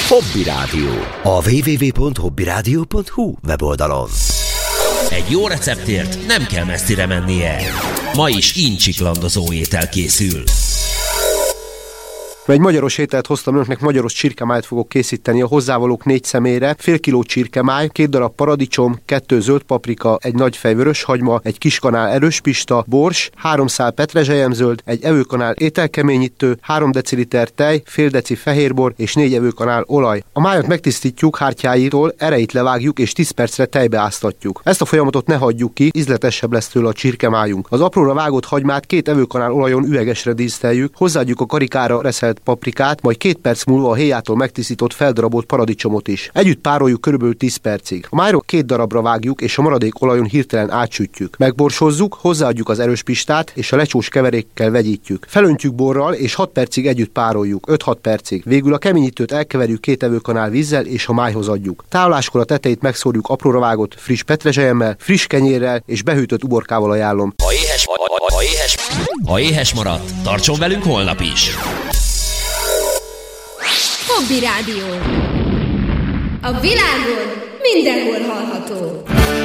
Hobby Rádió. A www.hobbyradio.hu weboldalon. Egy jó receptért nem kell messzire mennie. Ma is incsiklandozó étel készül. Egy magyaros ételt hoztam önöknek, magyaros csirkemájt fogok készíteni a hozzávalók 4 személyre. Fél kiló csirkemáj, 2 darab paradicsom, 2 zöld paprika, egy nagy fej vöröshagyma, egy kis kanál erőspista, bors, 3 szál petrezselyemzöld, egy evőkanál ételkeményítő, 3 deciliter tej, fél deci fehérbor és 4 evőkanál olaj. A májat megtisztítjuk hártyáitól, ereit levágjuk és 10 percre tejbe áztatjuk. Ezt a folyamatot ne hagyjuk ki, ízletesebb lesz tőle a csirkemájunk. Az apróra vágott hagymát 2 evőkanál olajon üvegesre díszteljük, hozzáadjuk a karikára reszelt paprikát, majd 2 perc múlva a héjától megtisztított feldarabolt paradicsomot is. Együtt pároljuk körülbelül 10 percig. A májról 2 darabra vágjuk, és a maradék olajon hirtelen átsütjük. Megborsozzuk, hozzáadjuk az erőspistát, és a lecsós keverékkel vegyítjük. Felöntjük borral, és 6 percig együtt pároljuk, 5-6 percig. Végül a keményítőt elkeverjük 2 evőkanál vízzel, és a májhoz adjuk. Tároláskor a tetejét megszórjuk apróra vágott friss petrezselyemmel, friss kenyérrel és behűtött uborkával ajánlom. Ha éhes maradt, tartson velünk holnap is! Hobby Rádió. A világon mindenhol hallható.